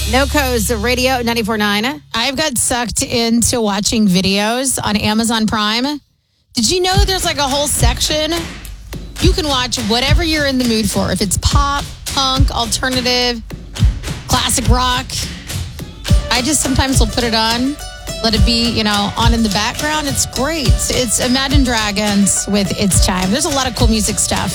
NoCo's Radio 94.9. I've got sucked into watching videos on Amazon Prime. Did you know there's like a whole section? You can watch whatever you're in the mood for. If it's pop, punk, alternative, classic rock. I just sometimes will put it on, let it be, on in the background. It's great. It's Imagine Dragons with It's Time. There's a lot of cool music stuff.